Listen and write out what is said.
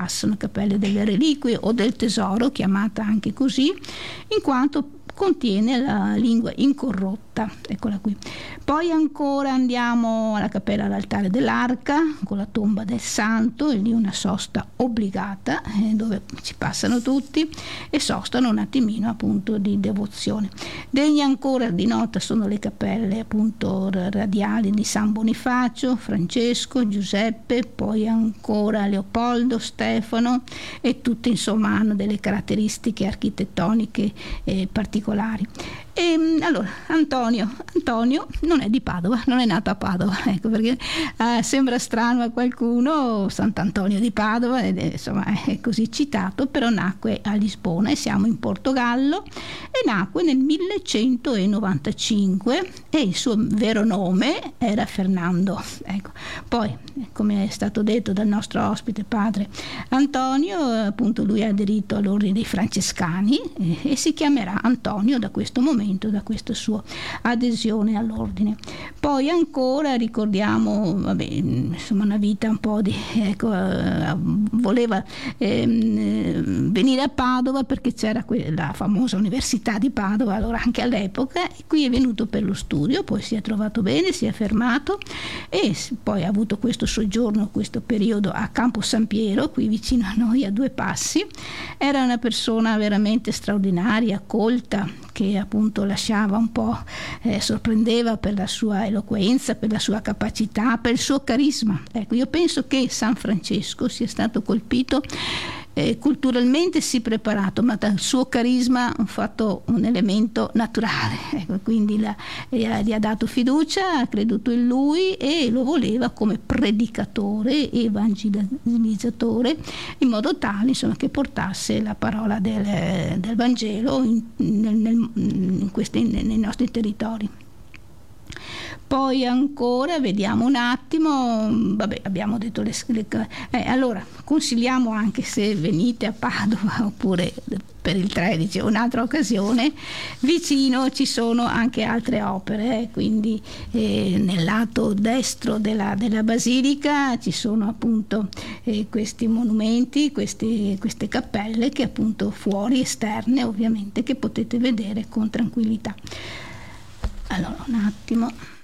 passano, cappelle delle reliquie o del tesoro, chiamata anche così, in quanto contiene la lingua incorrotta, eccola qui. Poi ancora andiamo alla cappella all'altare dell'Arca con la tomba del santo, e lì una sosta obbligata dove ci passano tutti e sostano un attimino appunto di devozione. Degne ancora di nota sono le cappelle appunto radiali di San Bonifacio, Francesco, Giuseppe, poi ancora Leopoldo, Stefano, e tutte insomma hanno delle caratteristiche architettoniche particolari. E allora Antonio non è di Padova, non è nato a Padova, ecco perché sembra strano a qualcuno, Sant'Antonio di Padova, insomma è così citato, però nacque a Lisbona, e siamo in Portogallo, e nacque nel 1195 e il suo vero nome era Fernando, ecco. Poi, come è stato detto dal nostro ospite padre Antonio, appunto lui ha aderito all'ordine dei Francescani e si chiamerà Antonio da questo momento, da questa sua adesione all'ordine. Poi ancora ricordiamo, insomma, una vita un po' di, voleva venire a Padova perché c'era la famosa Università di Padova, allora anche all'epoca, e qui è venuto per lo studio, poi si è trovato bene, si è fermato e poi ha avuto questo soggiorno, questo periodo a Campo San Piero, qui vicino a noi, a 2 passi. Era una persona veramente straordinaria, colta, che appunto lasciava un po', sorprendeva per la sua eloquenza, per la sua capacità, per il suo carisma. Ecco, io penso che San Francesco sia stato colpito culturalmente sì preparato, ma dal suo carisma ha fatto un elemento naturale, ecco, quindi gli ha dato fiducia, ha creduto in lui e lo voleva come predicatore, evangelizzatore, in modo tale insomma che portasse la parola del Vangelo nei nostri territori. Poi ancora vediamo un attimo, abbiamo detto allora consigliamo, anche se venite a Padova oppure per il 13 o un'altra occasione, vicino ci sono anche altre opere, quindi nel lato destro della basilica ci sono appunto questi monumenti, queste cappelle che appunto fuori, esterne ovviamente, che potete vedere con tranquillità. Allora un attimo.